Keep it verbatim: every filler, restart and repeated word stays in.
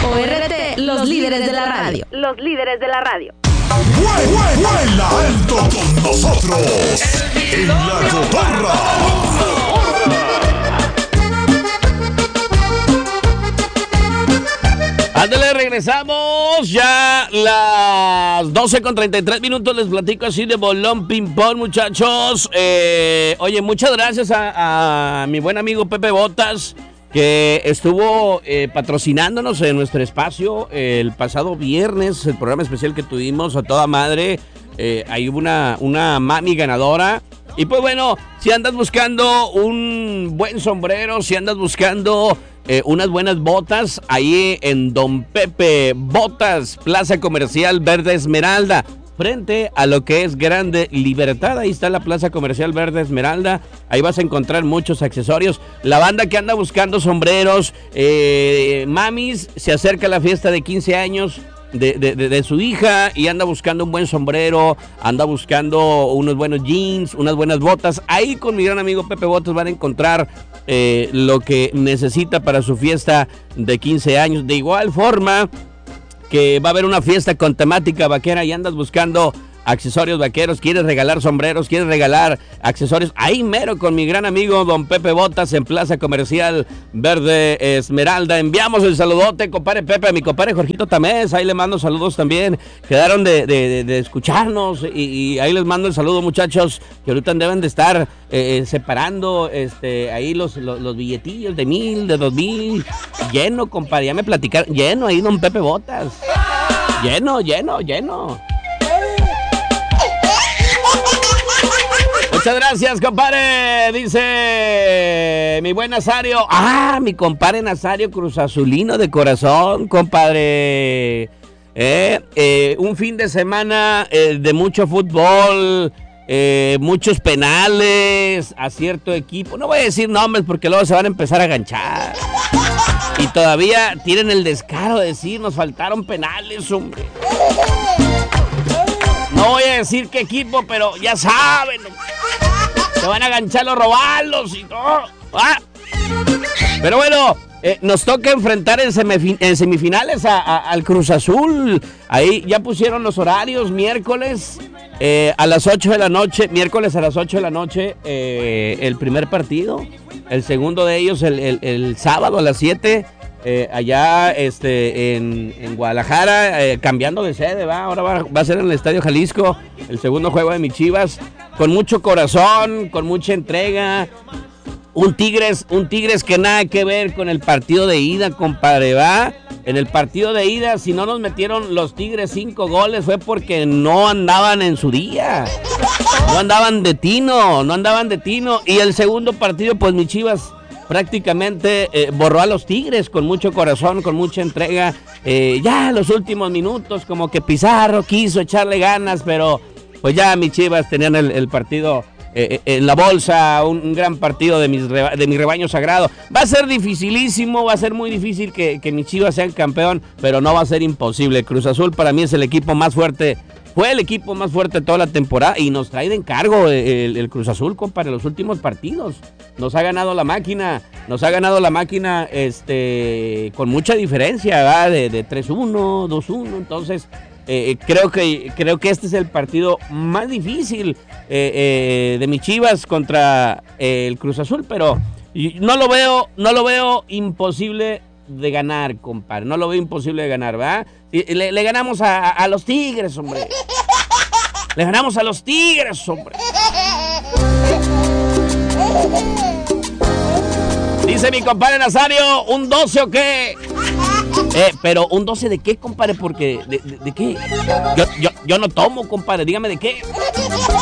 O R T, los líderes de la radio. Los líderes de la radio. ¡Vuela alto con nosotros! ¡En la cotorra! Ándale, regresamos. Ya las doce con treinta y tres minutos. Les platico así de bolón ping-pong, muchachos. Eh, oye, muchas gracias a, a mi buen amigo Pepe Botas, que estuvo eh, patrocinándonos en nuestro espacio el pasado viernes, el programa especial que tuvimos a toda madre. Eh, hay una, una mami ganadora. Y pues bueno, si andas buscando un buen sombrero, si andas buscando eh, unas buenas botas, ahí en Don Pepe Botas, Plaza Comercial Verde Esmeralda, frente a lo que es Grande Libertad. Ahí está la Plaza Comercial Verde Esmeralda. Ahí vas a encontrar muchos accesorios. La banda que anda buscando sombreros, eh, mamis, se acerca a la fiesta de quince años de, de, de, de su hija y anda buscando un buen sombrero, anda buscando unos buenos jeans, unas buenas botas. Ahí con mi gran amigo Pepe Botas van a encontrar eh, lo que necesita para su fiesta de quince años. De igual forma que va a haber una fiesta con temática vaquera y andas buscando accesorios vaqueros, quieres regalar sombreros, quieres regalar accesorios, ahí mero con mi gran amigo Don Pepe Botas en Plaza Comercial Verde Esmeralda. Enviamos el saludote, compadre Pepe, a mi compadre Jorgito Tamés, ahí le mando saludos también. Quedaron de, de, de escucharnos y, y ahí les mando el saludo, muchachos, que ahorita deben de estar eh, separando este ahí los, los, los billetillos de mil, de dos mil, lleno, compadre, ya me platicaron, lleno ahí Don Pepe Botas, lleno, lleno, lleno. Muchas gracias, compadre. Dice mi buen Nazario. Ah, mi compadre Nazario Cruz Azulino de corazón, compadre. Eh, eh, un fin de semana eh, de mucho fútbol, eh, muchos penales a cierto equipo. No voy a decir nombres porque luego se van a empezar a ganchar. Y todavía tienen el descaro de decir, nos faltaron penales, hombre. No voy a decir qué equipo, pero ya saben. Se van a aganchar los robalos y todo. ¿Ah? Pero bueno, eh, nos toca enfrentar en, semifin- en semifinales a, a, al Cruz Azul. Ahí ya pusieron los horarios. Miércoles eh, a las ocho de la noche. Miércoles a las ocho de la noche eh, el primer partido. El segundo de ellos el, el, el sábado a las siete. Eh, allá este en, en Guadalajara, eh, cambiando de sede, ¿va? Ahora va, va a ser en el Estadio Jalisco, el segundo juego de mis Chivas, con mucho corazón, con mucha entrega. Un Tigres, un Tigres que nada que ver con el partido de ida, compadre, ¿va? En el partido de ida, si no nos metieron los Tigres cinco goles, fue porque no andaban en su día. No andaban de tino, no andaban de tino. Y el segundo partido, pues mis Chivas prácticamente eh, borró a los Tigres con mucho corazón, con mucha entrega. Eh, ya los últimos minutos, como que Pizarro quiso echarle ganas, pero pues ya mis Chivas tenían el, el partido eh, en la bolsa, un, un gran partido de, mis reba- de mi rebaño sagrado. Va a ser dificilísimo, va a ser muy difícil que, que mis Chivas sean campeón, pero no va a ser imposible. Cruz Azul para mí es el equipo más fuerte. Fue el equipo más fuerte toda la temporada y nos trae de encargo el, el Cruz Azul, compadre, los últimos partidos. Nos ha ganado la máquina, nos ha ganado la máquina este, con mucha diferencia, ¿verdad? De, de tres uno, dos uno, entonces eh, creo, que, creo que este es el partido más difícil eh, eh, de mis Chivas contra eh, el Cruz Azul, pero no lo veo, no lo veo imposible de ganar, compadre. No lo veo imposible de ganar, ¿verdad? Le, le ganamos a, a, a los Tigres, hombre. Le ganamos a los Tigres, hombre. Dice mi compadre Nazario, ¿un doce o qué? Eh, pero ¿un doce de qué, compadre? Porque, ¿de, de, de qué? Yo, yo, yo no tomo, compadre. Dígame de qué.